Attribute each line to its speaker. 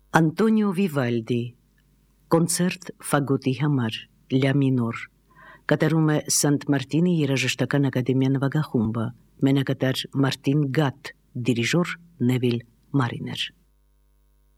Speaker 1: Անտոնիո Վիվալդի կոնցերտ ֆագոտի համար լա մինոր կատարում է Սանտ Մարտինի երաժշտական ակադեմիա նվագախումբը, մենակատար Մարտին Գատ, դիրիժոր Նևիլ Մարիներ։